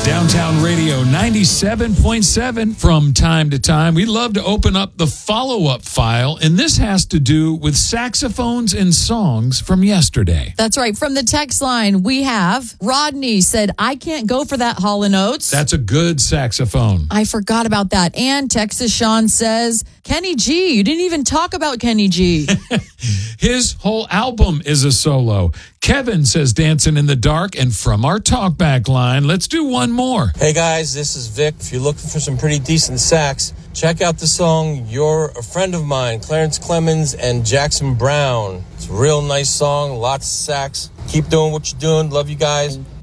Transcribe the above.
Downtown Radio 97.7 from time to time. We love to open up the follow-up file, and this has to do with saxophones and songs from yesterday. That's right. From the text line, we have Rodney said, I can't go for that Hall & Oates. That's a good saxophone. I forgot about that. And Texas Sean says, Kenny G. You didn't even talk about Kenny G. His whole album is a solo. Kevin says Dancing in the Dark. And from our talkback line, let's do one more. Hey guys, this is Vic. If you're looking for some pretty decent sax, check out the song You're a Friend of Mine, Clarence Clemens and Jackson Brown. It's a real nice song, lots of sax. Keep doing what you're doing. Love you guys.